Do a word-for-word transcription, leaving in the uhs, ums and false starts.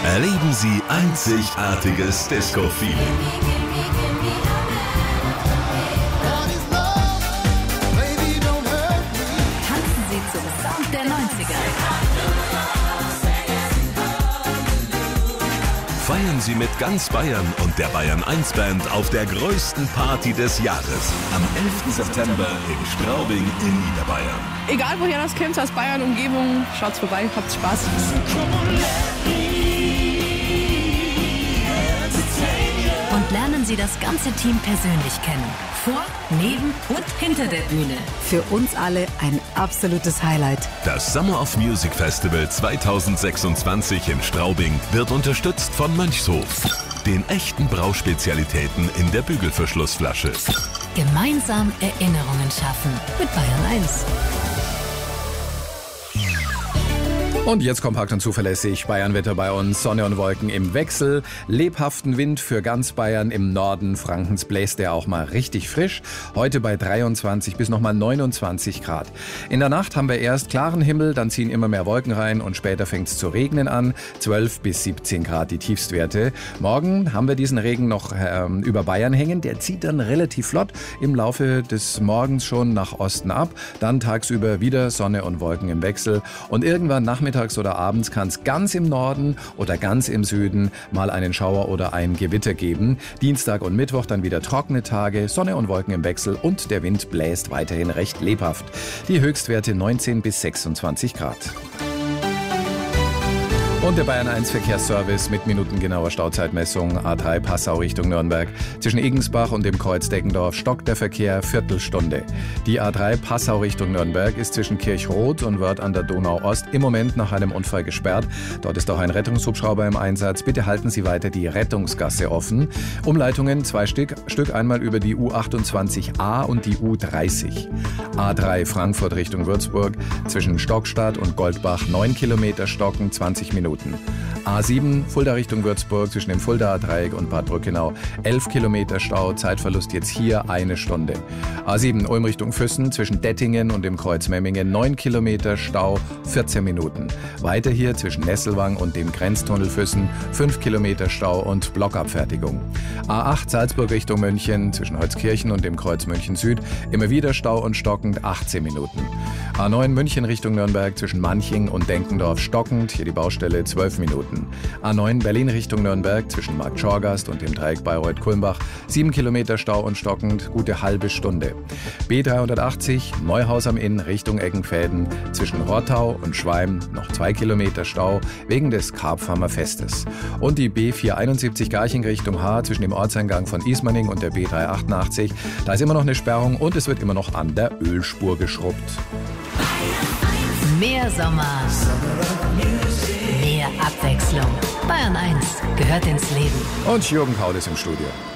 Erleben Sie einzigartiges Disco-Feeling. Tanzen Sie zum Sound der neunziger. Feiern Sie mit ganz Bayern und der Bayern eins Band auf der größten Party des Jahres. Am elften September in Straubing in Niederbayern. Egal woher das kommt, aus Bayern, Umgebung, schaut's vorbei, habt Spaß. Und lernen Sie das ganze Team persönlich kennen. Vor, neben und hinter der Bühne. Für uns alle ein absolutes Highlight. Das Summer of Music Festival zweitausendsechsundzwanzig in Straubing wird unterstützt von Mönchshof, den echten Brauspezialitäten in der Bügelverschlussflasche. Gemeinsam Erinnerungen schaffen mit Bayern eins. Und jetzt kompakt und zuverlässig Bayernwetter bei uns. Sonne und Wolken im Wechsel. Lebhaften Wind für ganz Bayern. Im Norden Frankens bläst der auch mal richtig frisch. Heute bei dreiundzwanzig bis nochmal neunundzwanzig Grad. In der Nacht haben wir erst klaren Himmel, dann ziehen immer mehr Wolken rein und später fängt es zu regnen an. zwölf bis siebzehn Grad die Tiefstwerte. Morgen haben wir diesen Regen noch ähm, über Bayern hängen. Der zieht dann relativ flott im Laufe des Morgens schon nach Osten ab. Dann tagsüber wieder Sonne und Wolken im Wechsel. Und irgendwann nachmittags oder abends kann es ganz im Norden oder ganz im Süden mal einen Schauer oder ein Gewitter geben. Dienstag und Mittwoch dann wieder trockene Tage, Sonne und Wolken im Wechsel und der Wind bläst weiterhin recht lebhaft. Die Höchstwerte neunzehn bis sechsundzwanzig Grad. Und der Bayern eins Verkehrsservice mit minutengenauer Stauzeitmessung. A drei Passau Richtung Nürnberg. Zwischen Igensbach und dem Kreuz Deggendorf stockt der Verkehr Viertelstunde. Die A drei Passau Richtung Nürnberg ist zwischen Kirchroth und Wörth an der Donau-Ost im Moment nach einem Unfall gesperrt. Dort ist auch ein Rettungshubschrauber im Einsatz. Bitte halten Sie weiter die Rettungsgasse offen. Umleitungen zwei Stück, Stück einmal über die U achtundzwanzig A und die U dreißig. A drei Frankfurt Richtung Würzburg. Zwischen Stockstadt und Goldbach neun Kilometer stocken, zwanzig Minuten. A sieben Fulda Richtung Würzburg zwischen dem Fuldaer Dreieck und Bad Brückenau elf Kilometer Stau, Zeitverlust jetzt hier eine Stunde. A sieben Ulm Richtung Füssen zwischen Dettingen und dem Kreuz Memmingen neun Kilometer Stau, vierzehn Minuten. Weiter hier zwischen Nesselwang und dem Grenztunnel Füssen fünf Kilometer Stau und Blockabfertigung. A acht Salzburg Richtung München zwischen Holzkirchen und dem Kreuz München Süd immer wieder Stau und stockend achtzehn Minuten. A neun München Richtung Nürnberg zwischen Manching und Denkendorf stockend, hier die Baustelle zwölf Minuten. A neun Berlin Richtung Nürnberg zwischen Markt Schorgast und dem Dreieck Bayreuth-Kulmbach sieben Kilometer Stau und stockend, gute halbe Stunde. B dreihundertachtzig Neuhaus am Inn Richtung Eckenfäden zwischen Rottau und Schweim noch zwei Kilometer Stau wegen des Karpfhammer Festes. Und die B vierhunderteinundsiebzig Garching Richtung Haar zwischen dem Ortseingang von Ismaning und der B dreihundertachtundachtzig. Da ist immer noch eine Sperrung und es wird immer noch an der Ölspur geschrubbt. Mehr Sommer, mehr Abwechslung. Bayern eins gehört ins Leben. Und Jürgen Kaul ist im Studio.